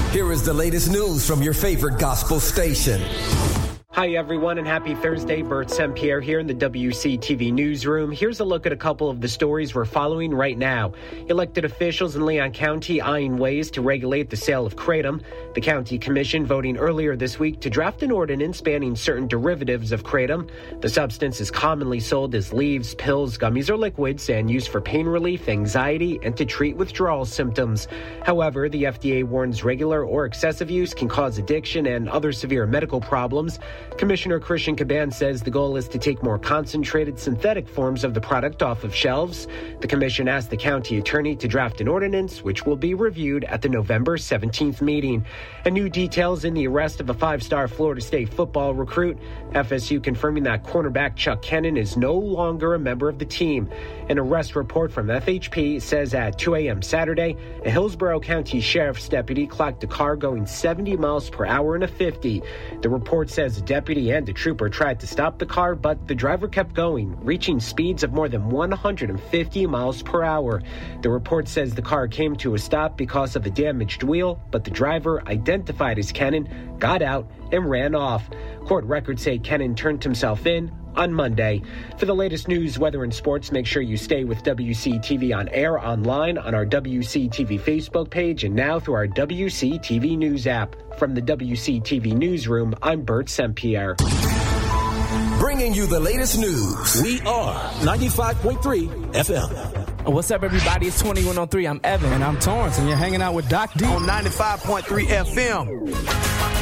Here is the latest news from your favorite gospel station. Hi, everyone, and happy Thursday. Bert St-Pierre here in the WCTV newsroom. Here's a look at a couple of the stories we're following right now. Elected officials in Leon County eyeing ways to regulate the sale of kratom. The county commission voting earlier this week to draft an ordinance banning certain derivatives of kratom. The substance is commonly sold as leaves, pills, gummies, or liquids and used for pain relief, anxiety, and to treat withdrawal symptoms. However, the FDA warns regular or excessive use can cause addiction and other severe medical problems. Commissioner Christian Caban says the goal is to take more concentrated synthetic forms of the product off of shelves. The commission asked the county attorney to draft an ordinance, which will be reviewed at the November 17th meeting. And new details in the arrest of a five-star Florida State football recruit. FSU confirming that cornerback Chuck Kennon is no longer a member of the team. An arrest report from FHP says at 2 a.m. Saturday, a Hillsborough County Sheriff's deputy clocked a car going 70 miles per hour in a 50. The report says a deputy and a trooper tried to stop the car, but the driver kept going, reaching speeds of more than 150 miles per hour. The report says the car came to a stop because of a damaged wheel, but the driver, identified as Kennon, got out and ran off. Court records say Kennon turned himself in on Monday. For the latest news, weather, and sports, make sure you stay with WCTV on air, online, on our WCTV Facebook page, and now through our WCTV News app. From the WCTV Newsroom, I'm Bert St-Pierre. Bringing you the latest news. We are 95.3 FM. What's up, everybody? It's 2103. I'm Evan. And I'm Torrance, and you're hanging out with Doc D on 95.3 FM.